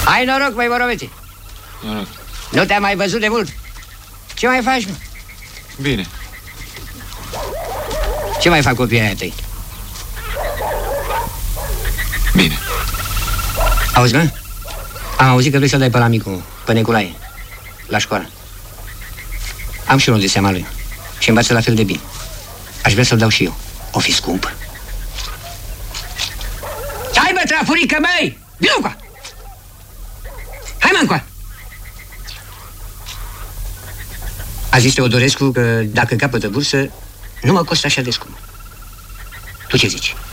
Ai noroc, băi, Borovețe. Noroc. Nu te-am mai văzut de mult. Ce mai faci, mă? Bine. Ce mai fac copiii aia tăi? Bine. Auzi, mă? Am auzit că vrei să-l dai pe la micu, pe Nicolae, la școală. Am și unul de seama lui și învață la fel de bine. Aș vrea să-l dau și eu. O fi scump. Hai, bă, trafurică, băi! Vino încoa! Hai, mă, încoa! A zis Teodorescu că dacă capătă bursă, nu mă costă așa de scump. Tu ce zici?